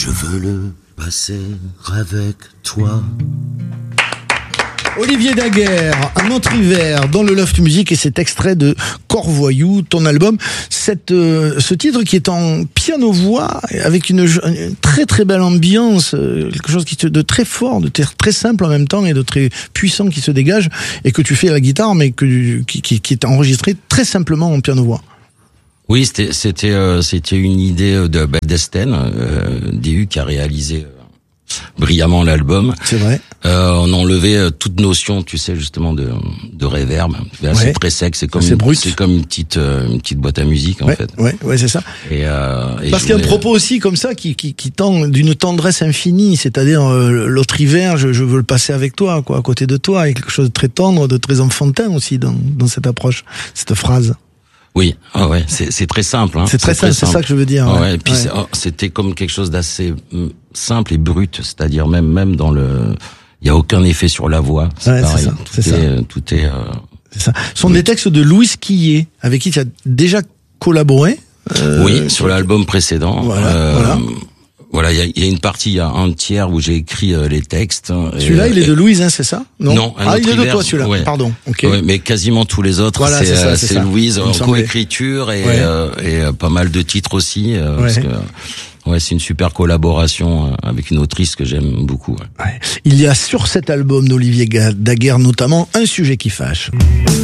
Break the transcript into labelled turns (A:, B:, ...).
A: Je veux le passer avec toi.
B: Olivier Daguerre, Un autre hiver dans le Loft Music, et cet extrait de Corvoyou, ton album. Ce titre qui est en piano-voix avec une très très belle ambiance, quelque chose de très fort, de très simple en même temps et de très puissant qui se dégage, et que tu fais à la guitare mais qui est enregistré très simplement en piano-voix.
A: Oui, c'était une idée d'Estène, DU, qui a réalisé brillamment l'album.
B: C'est vrai.
A: On a enlevé toute notion, tu sais, justement de reverb. C'est très sec, c'est comme une petite boîte à musique en fait.
B: Ouais, c'est ça.
A: Et
B: parce qu'il y a un propos aussi comme ça qui tend d'une tendresse infinie, c'est-à-dire l'autre hiver, je veux le passer avec toi, quoi, à côté de toi, et quelque chose de très tendre, de très enfantin aussi dans cette approche, cette phrase.
A: Oui, c'est très simple. Hein.
B: C'est très simple, c'est ça que je veux dire.
A: Et puis c'était comme quelque chose d'assez simple et brut, c'est-à-dire même dans il y a aucun effet sur la voix. C'est pareil. Tout est.
B: C'est ça. Ce sont des textes de Louis Quillet, avec qui tu as déjà collaboré.
A: Oui, sur l'album précédent. Voilà, il y a une partie, il y a un tiers où j'ai écrit les textes.
B: Celui-là, il est de Louise, hein, c'est ça?
A: Non.
B: Il est de toi, celui-là. Ouais. Pardon. Okay.
A: Ouais, mais quasiment tous les autres, c'est Louise, en coécriture et pas mal de titres aussi, parce que c'est une super collaboration avec une autrice que j'aime beaucoup.
B: Il y a sur cet album d'Olivier Daguerre notamment un sujet qui fâche.